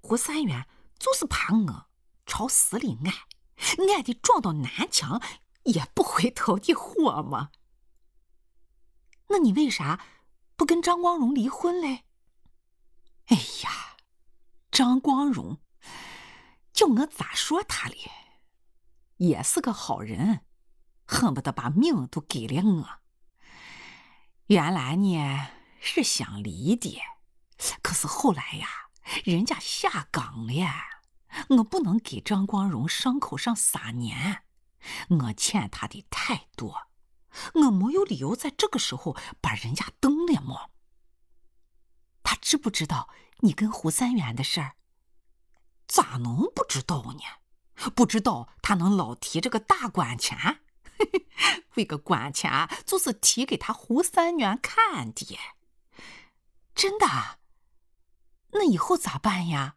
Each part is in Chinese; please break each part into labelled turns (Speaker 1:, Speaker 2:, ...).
Speaker 1: 胡三元就是怕我朝死里挨的撞到南墙也不回头的货嘛。那你为啥不跟张光荣离婚嘞？哎呀，张光荣，叫我咋说他嘞，也是个好人，恨不得把命都给了我。原来呢是想离的，可是后来呀，人家下岗了，我不能给张光荣伤口上撒盐，我欠他的太多，我没有理由在这个时候把人家蹬了么？他知不知道你跟胡三元的事儿？咋能不知道呢？不知道他能老提这个大官钱？这个官钱就是提给他胡三元看的。真的？那以后咋办呀？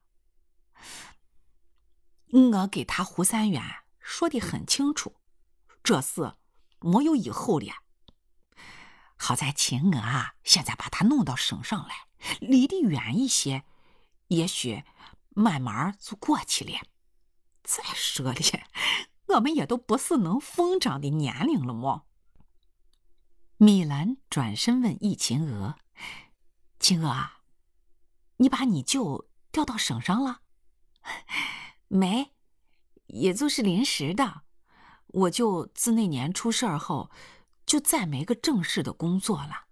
Speaker 1: 我给他胡三元说的很清楚，这事没有以后了。好在秦娥现在把他弄到省上来，离得远一些，也许慢慢就过去了。再说了，我们也都不是能疯长的年龄了么？米兰转身问易秦娥：“秦娥，你把你舅调到省上了？”“没，也就是临时的。我舅自那年出事后，就再没个正式的工作了。